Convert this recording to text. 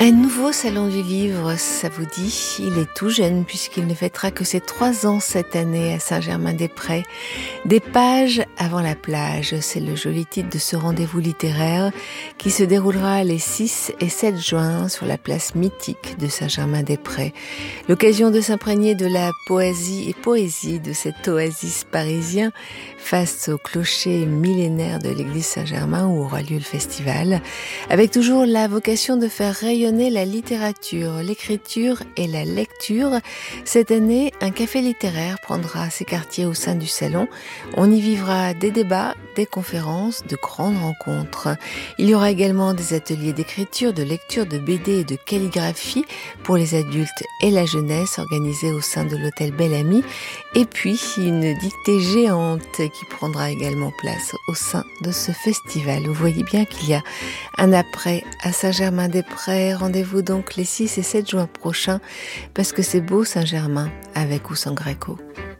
Un nouveau salon du livre, ça vous dit? Il est tout jeune puisqu'il ne fêtera que ses 3 ans cette année à Saint-Germain-des-Prés. Des pages avant la plage, c'est le joli titre de ce rendez-vous littéraire qui se déroulera les 6 et 7 juin sur la place mythique de Saint-Germain-des-Prés. L'occasion de s'imprégner de la poésie de cet oasis parisien face au clocher millénaire de l'église Saint-Germain où aura lieu le festival, avec toujours la vocation de faire rayonner la littérature, l'écriture et la lecture. Cette année, un café littéraire prendra ses quartiers au sein du salon. On y vivra des débats, des conférences, de grandes rencontres. Il y aura également des ateliers d'écriture, de lecture, de BD et de calligraphie pour les adultes et la jeunesse organisés au sein de l'hôtel Bel-Ami. Et puis, une dictée géante qui prendra également place au sein de ce festival. Vous voyez bien qu'il y a un après à Saint-Germain-des-Prés. Rendez-vous donc les 6 et 7 juin prochains parce que c'est beau Saint-Germain avec ou sans Gréco.